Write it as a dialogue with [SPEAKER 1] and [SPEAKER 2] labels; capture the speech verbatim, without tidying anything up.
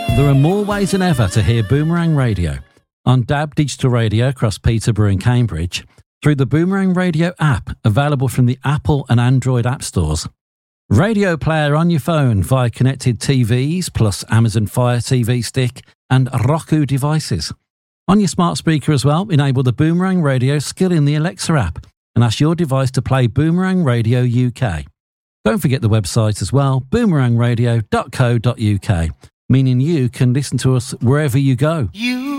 [SPEAKER 1] There are more ways than ever to hear Boomerang Radio. On D A B Digital Radio across Peterborough and Cambridge, through the Boomerang Radio app, available from the Apple and Android app stores. Radio player on your phone via connected T Vs, plus Amazon Fire T V stick and Roku devices. On your smart speaker as well, enable the Boomerang Radio skill in the Alexa app and ask your device to play Boomerang Radio U K. Don't forget the website as well, boomerang radio dot co dot uk, meaning you can listen to us wherever you go.
[SPEAKER 2] You